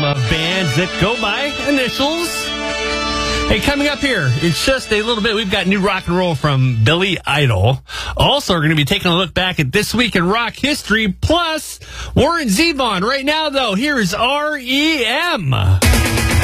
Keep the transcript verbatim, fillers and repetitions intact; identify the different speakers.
Speaker 1: of bands that go by initials. Hey, coming up here, it's just a little bit. We've got new rock and roll from Billy Idol. Also, we're going to be taking a look back at This Week in Rock History, plus Warren Zevon. Right now, though, here is R E M